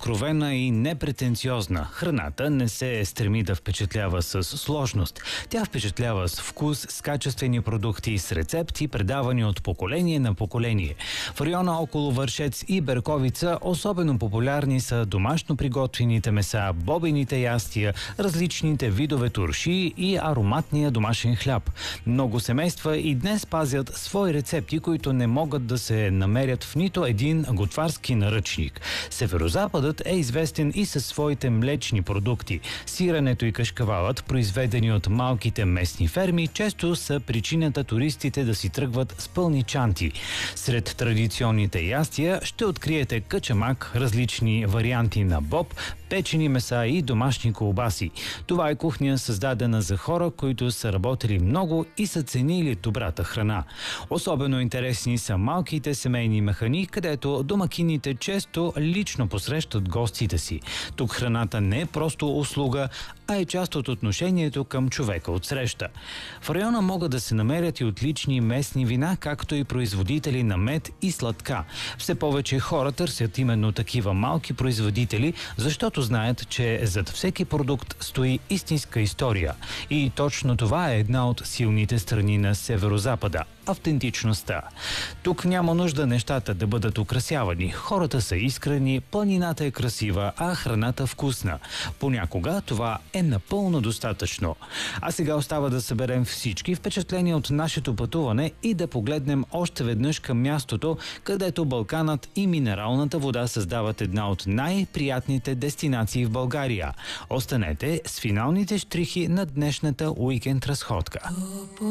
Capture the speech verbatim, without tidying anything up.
откровена и непретенциозна. Храната не се стреми да впечатлява с сложност. Тя впечатлява с вкус, с качествени продукти, с рецепти, предавани от поколение на поколение. В района около Вършец и Берковица особено популярни са домашно приготвените меса, бобените ястия, различните видове турши и ароматния домашен хляб. Много семейства и днес пазят свои рецепти, които не могат да се намерят в нито един готварски наръчник. Северозападът е известен и със своите млечни продукти. Сиренето и кашкавалът, произведени от малките местни ферми, често са причината туристите да си тръгват с пълни чанти. Сред традиционните ястия ще откриете качамак, различни варианти на боб, печени меса и домашни колбаси. Това е кухня, създадена за хора, които са работили много и са ценили добрата храна. Особено интересни са малките семейни механи, където домакините често лично посрещат гостите си. Тук храната не е просто услуга, а е част от отношението към човека отсреща. В района могат да се намерят и отлични местни вина, както и производители на мед и сладка. Все повече хора търсят именно такива малки производители, защото знаят, че зад всеки продукт стои истинска история. И точно това е една от силните страни на Северозапада – автентичността. Тук няма нужда нещата да бъдат украсявани. Хората са искрени, планината е красива, а храната вкусна. Понякога това е напълно достатъчно. А сега остава да съберем всички впечатления от нашето пътуване и да погледнем още веднъж към мястото, където Балканът и минералната вода създават една от най-приятните дестинации в България. Останете с финалните щрихи на днешната уикенд разходка.